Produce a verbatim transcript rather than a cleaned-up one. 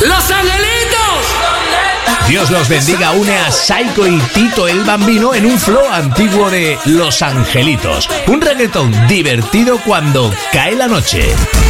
¡Los Angelitos! Dios los bendiga, une a Saiko y Tito el Bambino en un flow antiguo de Los Angelitos. Un reggaetón divertido cuando cae la noche.